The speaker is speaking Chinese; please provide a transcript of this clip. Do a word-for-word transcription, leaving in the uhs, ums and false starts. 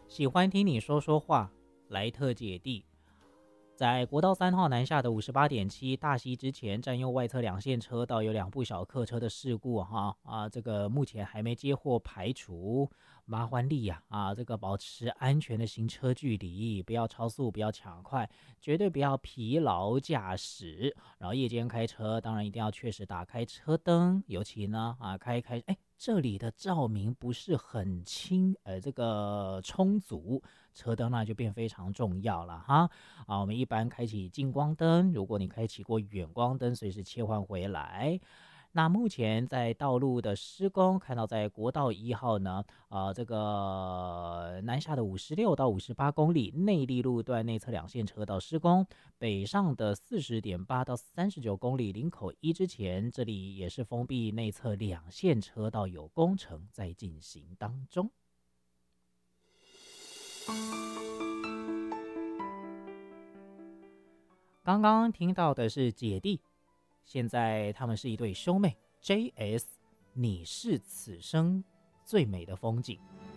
喜欢听你说说话，莱特姐弟。在国道三号南下的五十八点七大溪之前，占用外侧两线车道有两部小客车的事故哈啊，这个目前还没接获排除，麻烦力呀啊，这个保持安全的行车距离，不要超速，不要抢快，绝对不要疲劳驾驶。然后夜间开车，当然一定要确实打开车灯，尤其呢啊开一开哎。这里的照明不是很清，呃，这个充足，车灯那就变非常重要了哈。啊，我们一般开启近光灯，如果你开启过远光灯，随时切换回来。那目前在道路的施工，看到在国道一号呢，呃，这个南下的五十六到五十八公里内力路段内侧两线车道施工，北上的四十点八到三十九公里林口一之前，这里也是封闭内侧两线车道有工程在进行当中。刚刚听到的是姐弟，现在他们是一对兄妹 J S， 你是此生最美的风景。